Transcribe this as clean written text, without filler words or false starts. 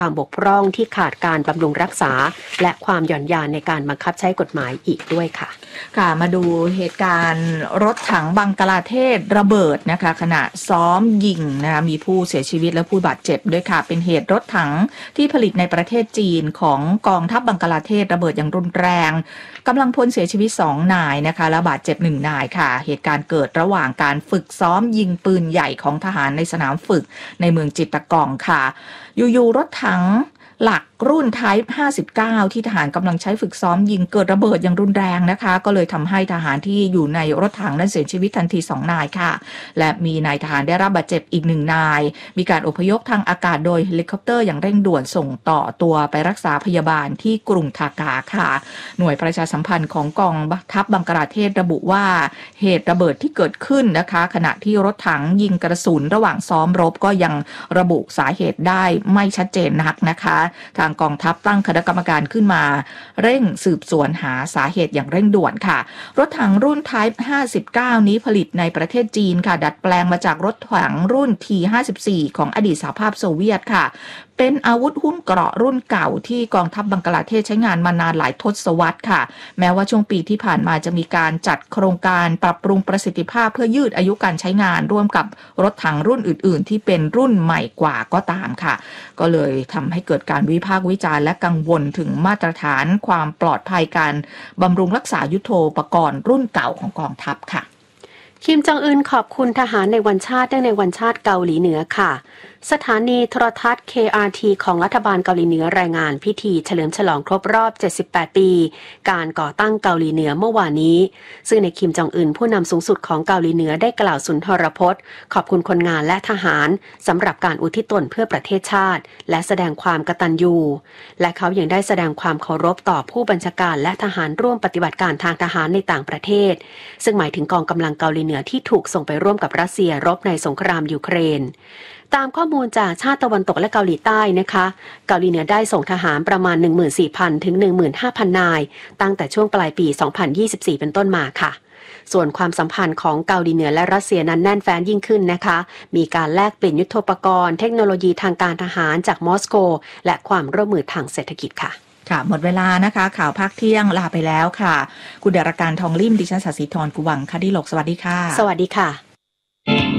ความบกพร่องที่ขาดการบำรุงรักษาและความหย่อนยานในการบังคับใช้กฎหมายอีกด้วยค่ะค่ะมาดูเหตุการณ์รถถังบังกลาเทศระเบิดนะคะขณะซ้อมยิงนะคะมีผู้เสียชีวิตและผู้บาดเจ็บด้วยค่ะเป็นเหตุรถถังที่ผลิตในประเทศจีนของกองทัพบังกลาเทศระเบิดอย่างรุนแรงกำลังพลเสียชีวิต2 นายนะคะและบาดเจ็บ1 นายค่ะเหตุการณ์เกิดระหว่างการฝึกซ้อมยิงปืนใหญ่ของทหารในสนามฝึกในเมืองจิตตะกองค่ะอยู่ๆรถถังหลักรุ่น Type 59ที่ทหารกำลังใช้ฝึกซ้อมยิงเกิดระเบิดอย่างรุนแรงนะคะก็เลยทำให้ทหารที่อยู่ในรถถังนั้นเสียชีวิตทันที2 นายค่ะและมีนายทหารได้รับบาดเจ็บอีก1 นายมีการอพยพทางอากาศโดยเฮลิคอปเตอร์อย่างเร่งด่วนส่งต่อตัวไปรักษาพยาบาลที่กรุงทากาค่ะหน่วยประชาสัมพันธ์ของกองทัพบังกลาเทศระบุว่าเหตุระเบิดที่เกิดขึ้นนะคะขณะที่รถถังยิงกระสุนระหว่างซ้อมรบก็ยังระบุสาเหตุได้ไม่ชัดเจนนักนะคะทางกองทัพตั้งคณะกรรมการขึ้นมาเร่งสืบสวนหาสาเหตุอย่างเร่งด่วนค่ะรถถังรุ่น Type 59นี้ผลิตในประเทศจีนค่ะดัดแปลงมาจากรถถังรุ่น T54 ของอดีตสหภาพโซเวียตค่ะเป็นอาวุธหุ้มเกราะรุ่นเก่าที่กองทัพบังกลาเทศใช้งานมานานหลายทศวรรษค่ะแม้ว่าช่วงปีที่ผ่านมาจะมีการจัดโครงการปรับปรุงประสิทธิภาพเพื่อยืดอายุการใช้งานร่วมกับรถถังรุ่นอื่นๆที่เป็นรุ่นใหม่กว่าก็ตามค่ะก็เลยทำให้เกิดการวิพากษ์วิจารณ์และกังวลถึงมาตรฐานความปลอดภัยการบำรุงรักษายุทโธปกรณ์รุ่นเก่าของกองทัพค่ะคิมจองอึนขอบคุณทหารในวันชาติเนื่องในวันชาติเกาหลีเหนือค่ะสถานีโทรทัศน์ KRT ของรัฐบาลเกาหลีเหนือรายงานพิธีเฉลิมฉลองครบรอบ78 ปีการก่อตั้งเกาหลีเหนือเมื่อวานนี้ซึ่งในคิมจองอึนผู้นำสูงสุดของเกาหลีเหนือได้กล่าวสุนทรพจน์ขอบคุณคนงานและทหารสำหรับการอุทิศตนเพื่อประเทศชาติและแสดงความกตัญญูและเขายังได้แสดงความเคารพต่อผู้บัญชาการและทหารร่วมปฏิบัติการทางทหารในต่างประเทศซึ่งหมายถึงกองกำลังเกาหลีเหนือที่ถูกส่งไปร่วมกับรัสเซียรบในสงครามยูเครนตามข้อมูลจากชาติตะวันตกและเกาหลีใต้นะคะเกาหลีเหนือได้ส่งทหารประมาณ 14,000 ถึง 15,000 นายตั้งแต่ช่วงปลายปี 2024 เป็นต้นมาค่ะส่วนความสัมพันธ์ของเกาหลีเหนือและรัสเซียนั้นแน่นแฟ้นยิ่งขึ้นนะคะมีการแลกเปลี่ยนยุทโธปกรณ์เทคโนโลยีทางการทหารจากมอสโกและความร่วมมือทางเศรษฐกิจค่ะค่ะหมดเวลานะคะข่าวภาคเที่ยงลาไปแล้วค่ะคุณดารการทองลิ่มดิฉันศศิธรกุวังคดีหลกสวัสดีค่ะสวัสดีค่ะ